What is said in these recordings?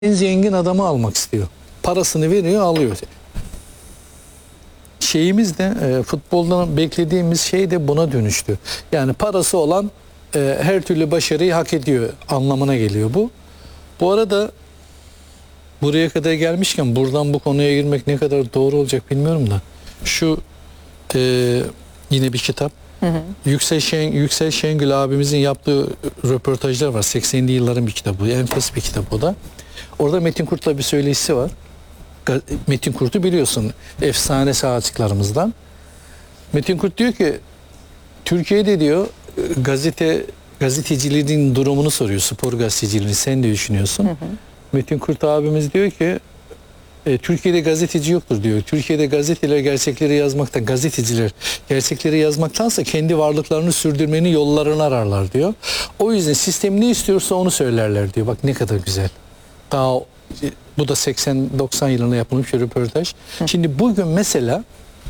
En zengin adamı almak istiyor. Parasını veriyor, alıyor. Şeyimiz de futboldan beklediğimiz şey de buna dönüştü. Yani parası olan her türlü başarıyı hak ediyor anlamına geliyor bu. Bu arada buraya kadar gelmişken buradan bu konuya girmek ne kadar doğru olacak bilmiyorum da. Şu yine bir kitap. Yüksel Şengül abimizin yaptığı röportajlar var. 80'li yılların bir kitabı. Enfes bir kitap o da. Orada Metin Kurt'la bir söyleşisi var. Metin Kurt'u biliyorsun. Efsane saatçılarımızdan. Metin Kurt diyor ki Türkiye'de diyor gazeteciliğin durumunu soruyor. Spor gazeteciliğini sen de düşünüyorsun. Metin Kurt abimiz diyor ki Türkiye'de gazeteci yoktur diyor. Türkiye'de gazeteler gerçekleri yazmaktan, gazeteciler gerçekleri yazmaktansa kendi varlıklarını sürdürmenin yollarını ararlar diyor. O yüzden sistem ne istiyorsa onu söylerler diyor. Bak ne kadar güzel. Daha bu da 80-90 yılında yapılmış bir röportaj. Şimdi bugün mesela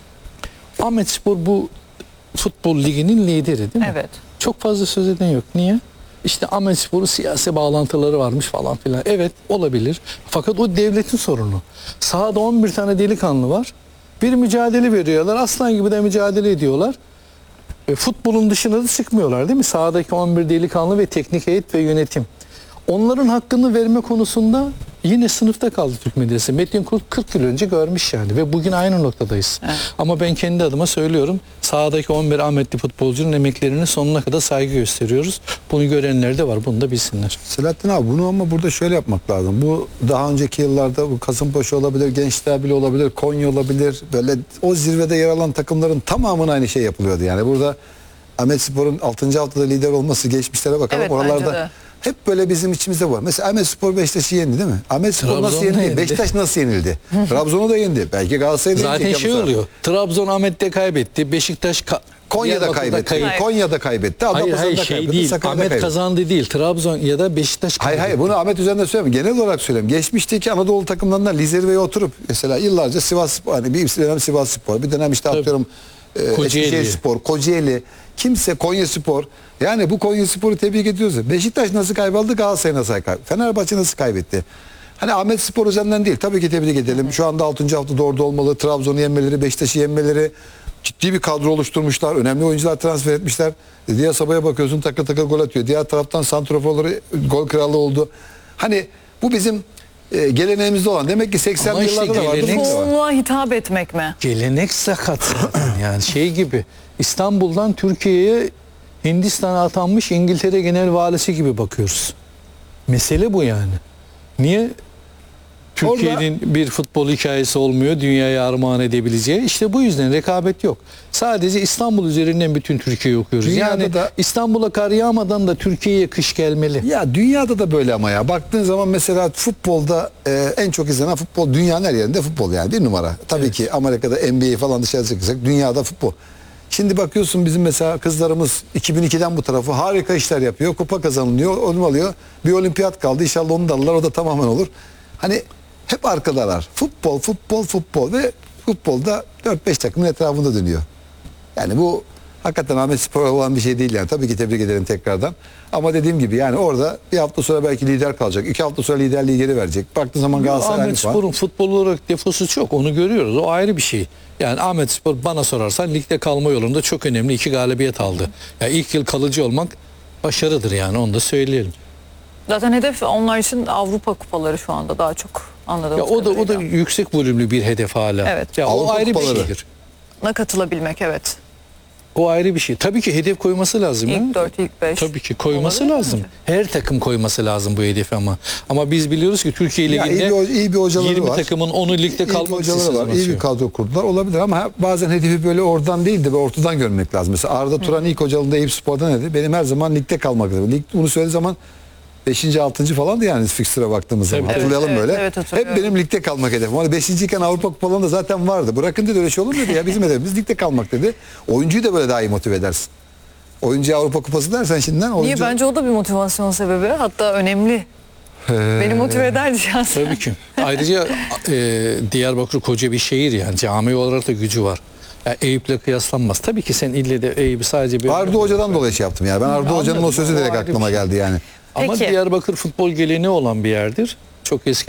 Ahmetspor bu futbol liginin lideri değil mi? Evet. Çok fazla söz eden yok. Niye? İşte Ahmetspor'un siyasi bağlantıları varmış falan filan. Evet olabilir. Fakat o devletin sorunu. Sahada 11 tane delikanlı var. Bir mücadele veriyorlar. Aslan gibi de mücadele ediyorlar. Futbolun dışına da çıkmıyorlar değil mi? Sahadaki 11 delikanlı ve teknik heyet ve yönetim. Onların hakkını verme konusunda yine sınıfta kaldı Türk medyası. Metin Kurt 40 yıl önce görmüş yani ve bugün aynı noktadayız. Evet. Ama ben kendi adıma söylüyorum. Sahadaki 11 Ahmetli futbolcunun emeklerine sonuna kadar saygı gösteriyoruz. Bunu görenler de var. Bunu da bilsinler. Selahattin abi bunu ama burada şöyle yapmak lazım. Bu daha önceki yıllarda bu Kasımpaşa olabilir, Gençler Birliği olabilir, Konya olabilir. Böyle o zirvede yer alan takımların tamamına aynı şey yapılıyordu. Yani burada Ahmetspor'un 6. haftada lider olması geçmişlere bakalım. Evet, oralarda hep böyle bizim içimizde var. Mesela Ahmetspor Beşiktaş'ı yendi değil mi? Ahmetspor nasıl yenildi? Beşiktaş nasıl yenildi? Trabzon'u da yendi. Belki Galatasaray'da zaten şey oluyor. Trabzon Ahmet'te kaybetti. Beşiktaş Konya'da kaybetti. Konya'da kaybetti. Hayır şey değil. Ahmet kazandı değil. Trabzon ya da Beşiktaş kaybetti. Hayır bunu Ahmet üzerinde söylemiyorum. Genel olarak söylüyorum. Geçmişteki Anadolu takımlarından Lizerve'ye oturup mesela yıllarca Sivasspor, hani bir dönem Sivasspor, bir dönem işte atıyorum Eskişehirspor, Kocaeli, kimse Konyaspor. Yani bu Konyaspor'u tebrik ediyoruz. Beşiktaş nasıl kayboldu? Galatasaray nasıl kaybetti? Fenerbahçe nasıl kaybetti? Hani Ahmetspor üzerinden değil. Tabii ki tebrik edelim. Şu anda 6. haftada orada olmalı. Trabzon'u yenmeleri, Beşiktaş'ı yenmeleri. Ciddi bir kadro oluşturmuşlar. Önemli oyuncular transfer etmişler. Diğer Sabah'a bakıyorsun takır takır gol atıyor. Diğer taraftan santraforları gol kralı oldu. Hani bu bizim geleneğimizde olan. Demek ki 80'li işte yıllarda da vardı. Çoğunluğa hitap etmek mi? Gelenek sakat. Yani şey gibi İstanbul'dan Türkiye'ye Hindistan'a atanmış İngiltere Genel Valisi gibi bakıyoruz. Mesele bu yani. Niye? Türkiye'nin bir futbol hikayesi olmuyor, dünyaya armağan edebileceği. İşte bu yüzden rekabet yok. Sadece İstanbul üzerinden bütün Türkiye'yi okuyoruz. Dünyada yani da, İstanbul'a kar yağmadan da Türkiye'ye kış gelmeli. Ya dünyada da böyle ama ya. Baktığın zaman mesela futbolda en çok izlenen futbol dünyanın her yerinde futbol yani bir numara. Tabii ki Amerika'da NBA falan dışarı çıkacak. Dünyada futbol. Şimdi bakıyorsun bizim mesela kızlarımız 2002'den bu tarafı harika işler yapıyor. Kupa kazanılıyor, onu alıyor. Bir olimpiyat kaldı. İnşallah onu da alırlar. O da tamamen olur. Hani hep arkadalar. Futbol, futbol, futbol ve futbolda 4-5 takımın etrafında dönüyor. Yani bu hakikaten Ahmetspor olan bir şey değil yani. Tabii ki tebrik ederim tekrardan. Ama dediğim gibi yani orada bir hafta sonra belki lider kalacak. 2 hafta sonra liderliği geri verecek. Baktığın zaman Galatasaray Ahmetspor'un futbol olarak defosu çok. Onu görüyoruz. O ayrı bir şey. Yani Ahmetspor bana sorarsan ligde kalma yolunda çok önemli 2 galibiyet aldı. Yani ilk yıl kalıcı olmak başarıdır yani onu da söyleyelim. Zaten hedef onlar için Avrupa kupaları şu anda daha çok anladığımız ya o da yüksek volümlü bir hedef hala. Evet. Ya o ayrı kupaları. bir şeydir. Katılabilmek evet. O ayrı bir şey. Tabii ki hedef koyması lazım. İlk 4, ilk 5. Tabii ki koyması lazım. Bence. Her takım koyması lazım bu hedefi ama. Ama biz biliyoruz ki Türkiye Ligi'nde iyi bir hocaları 20 var. takımın 10'u ligde kalmak hocaları var. İyi bir kadro kurdular. Olabilir ama bazen hedefi böyle oradan değil de ortadan görmek lazım. Mesela Arda Turan ilk hocalığında Eyüp Spor'da ne dedi? Benim her zaman ligde kalmak lazım. Lig bunu söylediği zaman 5. 6. falandı yani fikstüre baktığımız zaman. Evet, Hatırlayalım evet, böyle. evet, hep benim ligde kalmak hedefim. Hani 5. iken Avrupa kupalarında zaten vardı. Bırakın dedi öyle şey olur mu dedi ya bizim hedefimiz ligde kalmak dedi. Oyuncuyu da böyle daha iyi motive edersin. Oyuncuya Avrupa kupası dersen şimdiden oyuncu... Niye? Bence o da bir motivasyon sebebi. Hatta önemli. Beni motive ederdi şahsen. Tabii ki. Ayrıca Diyarbakır koca bir şehir yani. Cami olarak da gücü var. Yani Eyüp'le kıyaslanmaz. Tabii ki sen ille de Eyüp'ü sadece bir... Arda Hoca'dan dolayı şey yaptım yani. Ben Arda Hoca'nın o sözü direkt aklıma geldi yani. Ama Peki. Diyarbakır futbol geleneği olan bir yerdir. Çok eski